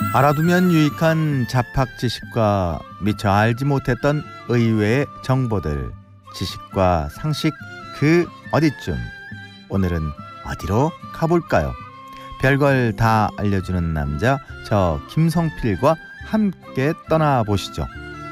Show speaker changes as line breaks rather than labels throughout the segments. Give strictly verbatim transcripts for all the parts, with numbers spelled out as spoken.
알아두면 유익한 잡학 지식과 미처 알지 못했던 의외의 정보들, 지식과 상식 그 어디쯤. 오늘은 어디로 가볼까요? 별걸 다 알려주는 남자, 저 김성필과 함께 떠나보시죠.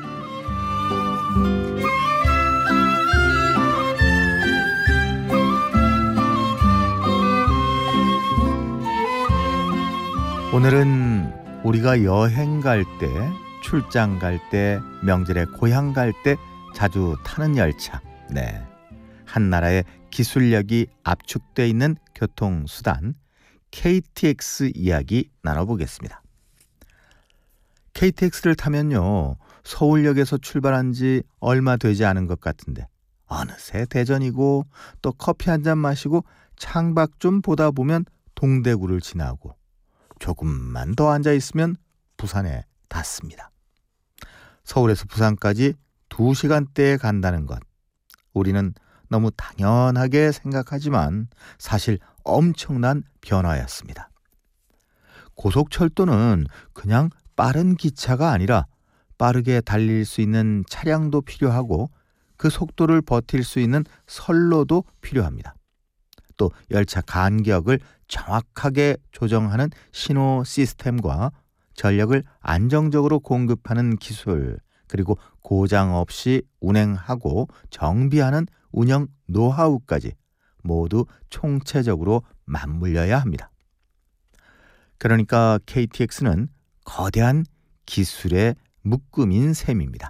오늘은 우리가 여행 갈 때, 출장 갈 때, 명절에 고향 갈 때 자주 타는 열차. 네, 한 나라의 기술력이 압축돼 있는 교통수단 케이티엑스 이야기 나눠보겠습니다. 케이티엑스를 타면요, 서울역에서 출발한 지 얼마 되지 않은 것 같은데 어느새 대전이고, 또 커피 한 잔 마시고 창밖 좀 보다 보면 동대구를 지나고, 조금만 더 앉아있으면 부산에 닿습니다. 서울에서 부산까지 두 시간대에 간다는 것, 우리는 너무 당연하게 생각하지만 사실 엄청난 변화였습니다. 고속철도는 그냥 빠른 기차가 아니라 빠르게 달릴 수 있는 차량도 필요하고, 그 속도를 버틸 수 있는 선로도 필요합니다. 또 열차 간격을 정확하게 조정하는 신호 시스템과 전력을 안정적으로 공급하는 기술, 그리고 고장 없이 운행하고 정비하는 운영 노하우까지 모두 총체적으로 맞물려야 합니다. 그러니까 케이티엑스는 거대한 기술의 묶음인 셈입니다.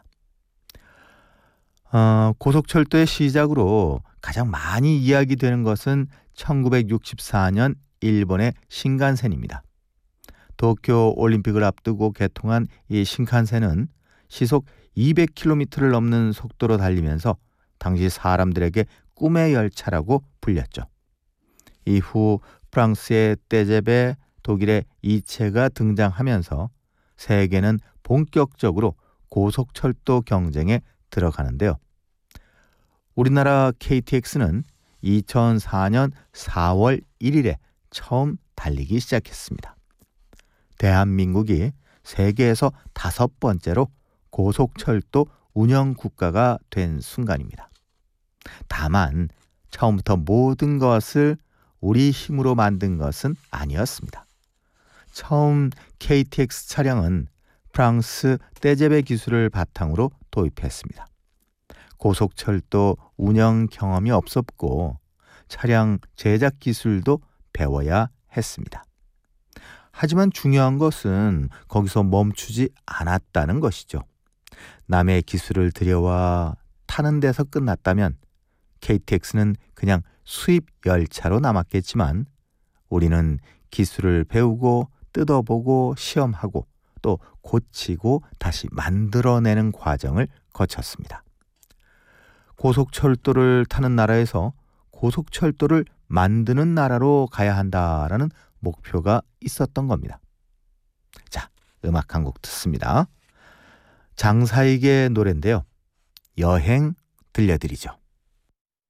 어, 고속철도의 시작으로 가장 많이 이야기되는 것은 천구백육십사 년 일본의 신칸센입니다. 도쿄 올림픽을 앞두고 개통한 이 신칸센은 시속 이백 킬로미터를 넘는 속도로 달리면서 당시 사람들에게 꿈의 열차라고 불렸죠. 이후 프랑스의 떼제베, 독일의 이체가 등장하면서 세계는 본격적으로 고속철도 경쟁에 들어가는데요. 우리나라 케이티엑스는 이천사 년 사월 일일에 처음 달리기 시작했습니다. 대한민국이 세계에서 다섯 번째로 고속철도 운영 국가가 된 순간입니다. 다만 처음부터 모든 것을 우리 힘으로 만든 것은 아니었습니다. 처음 케이티엑스 차량은 프랑스 떼제베 기술을 바탕으로 도입했습니다. 고속철도 운영 경험이 없었고 차량 제작 기술도 배워야 했습니다. 하지만 중요한 것은 거기서 멈추지 않았다는 것이죠. 남의 기술을 들여와 타는 데서 끝났다면 케이티엑스는 그냥 수입 열차로 남았겠지만, 우리는 기술을 배우고 뜯어보고 시험하고 또 고치고 다시 만들어내는 과정을 거쳤습니다. 고속철도를 타는 나라에서 고속철도를 만드는 나라로 가야 한다라는 목표가 있었던 겁니다. 자, 음악 한 곡 듣습니다. 장사익의 노래인데요. 여행 들려드리죠.